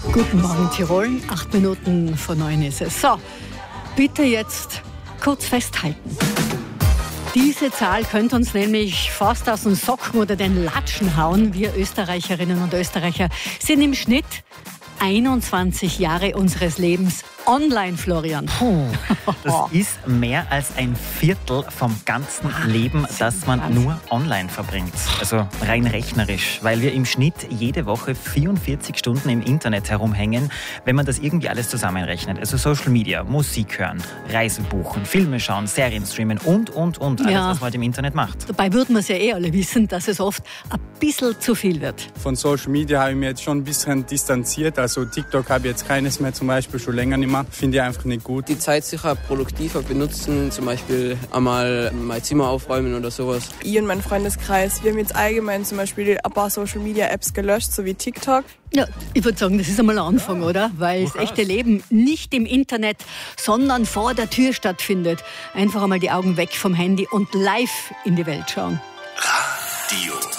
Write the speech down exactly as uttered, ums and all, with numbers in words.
Guten Morgen Tirol, acht Minuten vor neun ist es. So, bitte jetzt kurz festhalten. Diese Zahl könnte uns nämlich fast aus den Socken oder den Latschen hauen. Wir Österreicherinnen und Österreicher sind im Schnitt einundzwanzig Jahre unseres Lebens online, Florian. Puh, das ist mehr als ein Viertel vom ganzen Ah, Leben, das man Wahnsinn. nur online verbringt. Also rein rechnerisch, weil wir im Schnitt jede Woche vierundvierzig Stunden im Internet herumhängen, wenn man das irgendwie alles zusammenrechnet. Also Social Media, Musik hören, Reisen buchen, Filme schauen, Serien streamen und, und, und. Alles, Ja. was man halt im Internet macht. Dabei würden wir es ja eh alle wissen, dass es oft ein bisschen zu viel wird. Von Social Media habe ich mich jetzt schon ein bisschen distanziert. Also TikTok habe ich jetzt keines mehr, zum Beispiel schon länger nicht mehr. Finde ich einfach nicht gut. Die Zeit sicher produktiver benutzen, zum Beispiel einmal mein Zimmer aufräumen oder sowas. Ich und mein Freundeskreis, wir haben jetzt allgemein zum Beispiel ein paar Social-Media-Apps gelöscht, so wie TikTok. Ja, ich würde sagen, das ist einmal ein Anfang, oder? Weil das echte Leben nicht im Internet, sondern vor der Tür stattfindet. Einfach einmal die Augen weg vom Handy und live in die Welt schauen. Radio